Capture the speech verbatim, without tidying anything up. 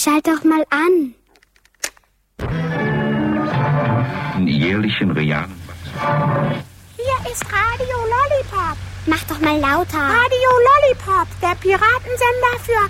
schalt doch mal an. Jährlichen realen Wachstum. Hier ist Radio Lollipop. Mach doch mal lauter. Radio Lollipop, der Piratensender für